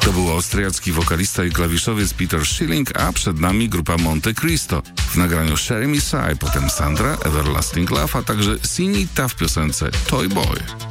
To był austriacki wokalista i klawiszowiec Peter Schilling, a przed nami grupa Monte Cristo w nagraniu Sherry Me Sai, potem Sandra, Everlasting Love, a także Sinita w piosence Toy Boy.